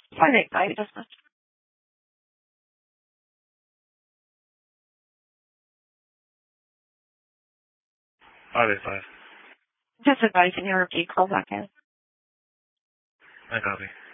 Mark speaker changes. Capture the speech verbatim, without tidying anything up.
Speaker 1: five eight five, just
Speaker 2: five eight five.
Speaker 1: just advising you repeat call back in.
Speaker 2: I copy.